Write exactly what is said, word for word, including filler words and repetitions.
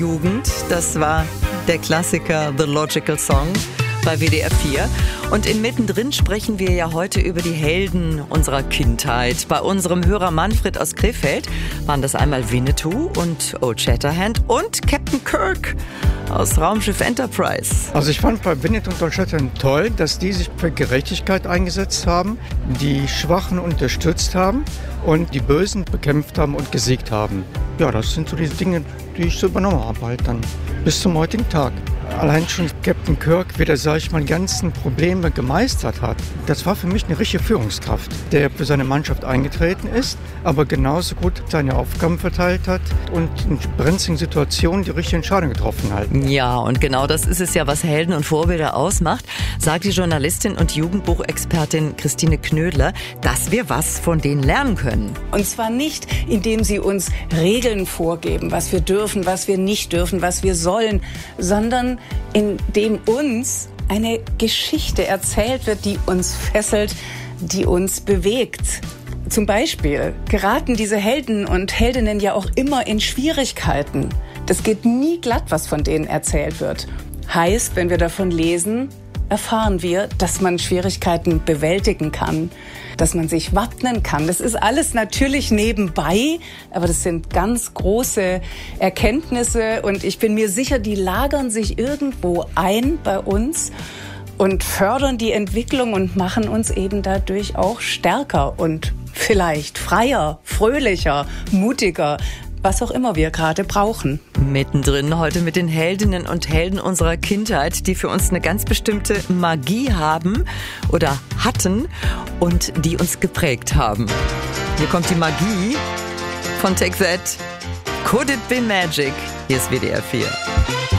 Jugend, das war der Klassiker The Logical Song bei W D R vier. Und in Mittendrin sprechen wir ja heute über die Helden unserer Kindheit. Bei unserem Hörer Manfred aus Krefeld waren das einmal Winnetou und Old Shatterhand und Captain Kirk aus Raumschiff Enterprise. Also ich fand bei Winnetou und Old Shatterhand toll, dass die sich für Gerechtigkeit eingesetzt haben, die Schwachen unterstützt haben und die Bösen bekämpft haben und gesiegt haben. Ja, das sind so die Dinge, die ich so übernommen habe halt dann bis zum heutigen Tag. Allein schon Captain Kirk, wie der, sag ich mal, die ganzen Probleme gemeistert hat. Das war für mich eine richtige Führungskraft, der für seine Mannschaft eingetreten ist, aber genauso gut seine Aufgaben verteilt hat und in brenzligen Situationen die richtige Entscheidung getroffen hat. Ja, und genau das ist es ja, was Helden und Vorbilder ausmacht, sagt die Journalistin und Jugendbuchexpertin Christine Knödler, dass wir was von denen lernen können. Und zwar nicht, indem sie uns Regeln vorgeben, was wir dürfen, was wir nicht dürfen, was wir sollen, sondern indem uns eine Geschichte erzählt wird, die uns fesselt, die uns bewegt. Zum Beispiel geraten diese Helden und Heldinnen ja auch immer in Schwierigkeiten. Das geht nie glatt, was von denen erzählt wird. Heißt, wenn wir davon lesen, erfahren wir, dass man Schwierigkeiten bewältigen kann, dass man sich wappnen kann. Das ist alles natürlich nebenbei, aber das sind ganz große Erkenntnisse und ich bin mir sicher, die lagern sich irgendwo ein bei uns und fördern die Entwicklung und machen uns eben dadurch auch stärker und vielleicht freier, fröhlicher, mutiger, was auch immer wir gerade brauchen. Mittendrin heute mit den Heldinnen und Helden unserer Kindheit, die für uns eine ganz bestimmte Magie haben oder hatten und die uns geprägt haben. Hier kommt die Magie von Take That. Could it be magic? Hier ist W D R vier.